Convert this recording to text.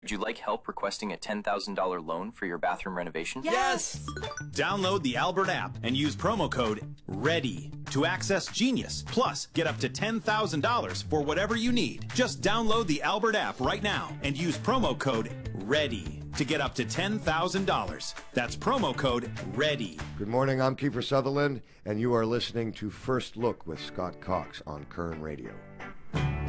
Would you like help requesting a $10,000 loan for your bathroom renovation? Yes! Download the Albert app and use promo code READY to access Genius. Plus, get up to $10,000 for whatever you need. Just download the Albert app right now and use promo code READY to get up to $10,000. That's promo code READY. Good morning, I'm Kiefer Sutherland, and you are listening to First Look with Scott Cox on Kern Radio.